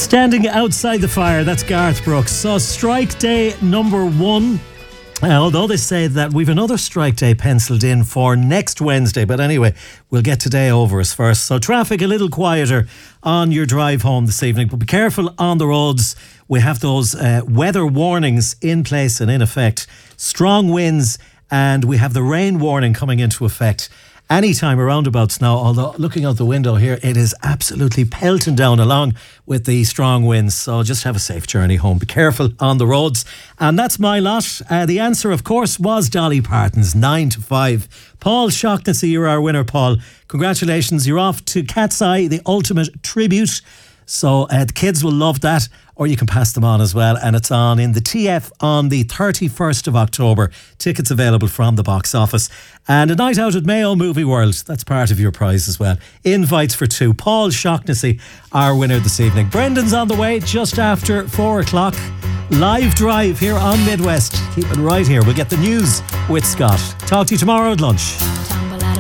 Standing outside the fire, that's Garth Brooks. So strike day number 1. Although they say that we've another strike day penciled in for next Wednesday. But anyway, we'll get today over us first. So traffic a little quieter on your drive home this evening. But be careful on the roads. We have those weather warnings in place and in effect. Strong winds, and we have the rain warning coming into effect anytime around about now. Although looking out the window here, it is absolutely pelting down along with the strong winds. So just have a safe journey home. Be careful on the roads. And that's my lot. The answer, of course, was Dolly Parton's 9 to 5. Paul Shaughnessy, you're our winner, Paul. Congratulations. You're off to Cat's Eye, the ultimate tribute. So the kids will love that, or you can pass them on as well. And it's on in the TF on the 31st of October. Tickets available from the box office. And a night out at Mayo Movie World. That's part of your prize as well. Invites for 2. Paul Shaughnessy, our winner this evening. Brendan's on the way just after 4 o'clock. Live drive here on Midwest. Keep it right here. We'll get the news with Scott. Talk to you tomorrow at lunch.